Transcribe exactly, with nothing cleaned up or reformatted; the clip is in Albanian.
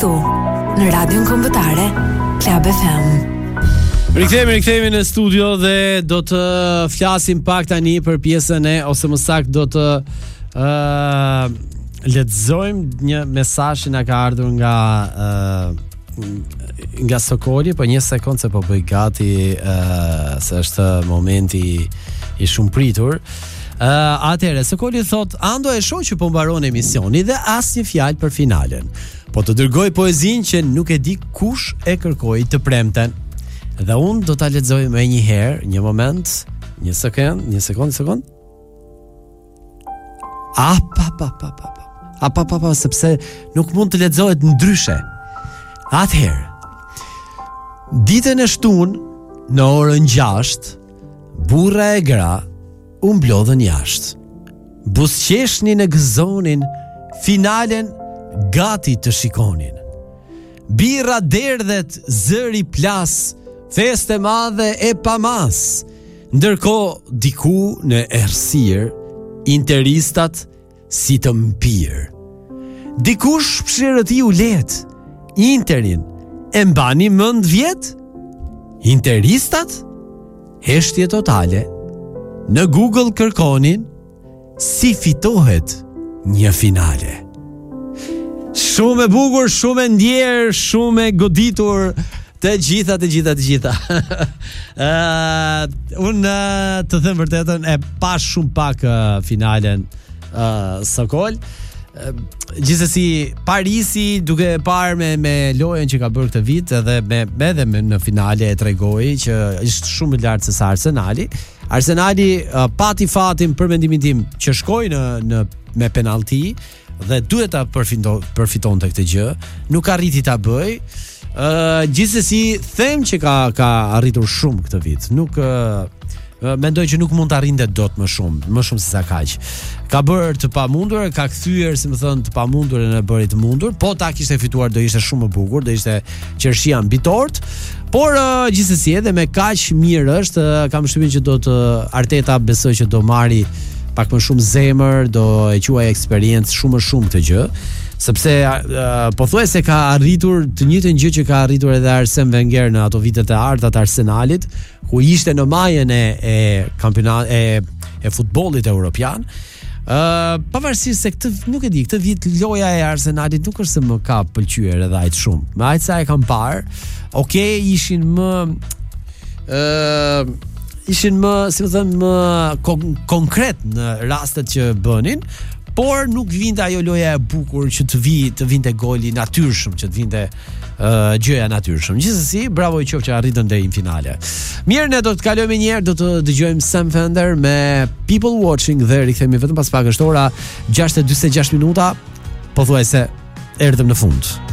këtu në Radion Kombëtare Club F M. Rikthehemi, rikthehemi në studio dhe do të flasim pak tani për pjesën e, ose më saktë do të uh, lexojmë një mesazh që na ka ardhur nga uh, nga Sokoli, po një sekond se po bëj gati uh, se është momenti i shumë pritur. Uh, Atëherë, Sokoli thot, Ando e shoh që po mbaron emisioni dhe asnjë fjalë për finalen. Po të dërgoj poezinë që nuk e di kush e kërkoi të premten. Dhe unë do ta lexoj më një herë, një moment, një sekond, një sekond, një sekond. Ah, pa, pa, pa, pa, pa. Ah, pa, pa, pa, sepse nuk mund të lexohet ndryshe. Atëherë, ditën e shtunë në orën gjashtë, burra e gra u mblodhën jashtë. Buzëqeshnin e gëzonin, finalen gati të shikonin. Birra derdhet, zëri plas, feste madhe e pamas. Ndërkohë diku në errësirë, interistat si të mpirë. Dikush pshirëti u let, Interin e mbani mend vjet? Interistat? Heshtje totale. Në Google kërkonin si fitohet një finale. Shumë e bukur, shumë e ndjerë, shumë e goditur, të gjitha, të gjitha, të gjitha. uh, unë uh, të them vërtetën, e pa shumë pak uh, finalen uh, Sokol. Uh, gjithsesi Parisi duke parë me me lojën që ka bërë këtë vit edhe me edhe me në finale e tregoi që është shumë më lart se sa Arsenali. Arsenali uh, pati fatin për mendimin tim që shkoi në në me penallti dhe duhet ta përfiton përfitonte këtë gjë, nuk arriti ta bëj. Uh, gjithsesi them që ka ka arritur shumë këtë vit. Nuk uh, mendoj që nuk mund të arrinte dot më shumë, më shumë se sa kaq. Ka bërë të pamundur, ka kthyer, si më thon, të pamundurën e bëri të mundur. Po ta kishte fituar do ishte shumë më bukur, do ishte qershia mbi tort. Por uh, gjithsesi edhe me kaq mirë është, uh, kam shtypin që do të Arteta besoj që do marri pak më shumë zemër, do e quaj eksperiencë shumë më shumë këtë gjë, sepse uh, pothuajse ka arritur të njëjtën gjë që ka arritur edhe Arsene Wenger në ato vitet e arta të Arsenalit, ku ishte në majën e e kampionat e e futbollit evropian. Uh, pavarësisht se këtë nuk e di, këtë vit loja e Arsenalit nuk është se më ka pëlqyer edhe aq shumë. Me aq sa e kam parë, okay, ishin më uh, ishin më, si më thënë, më kon- konkret në rastet që bënin, por nuk vinte ajo loja e bukur që të vi, të vinte goli natyrshëm, që të vinte uh, gjëja natyrshëm. Gjithsesi, bravo i qoftë që arritën deri në finale. Mirë, ne do të kalojmë një herë, do të dëgjojmë Sam Fender me People Watching dhe rikthehemi vetëm pas pak, është ora gjashtë e dymbëdhjetë e gjashtë minuta, pothuajse erdhëm në fund.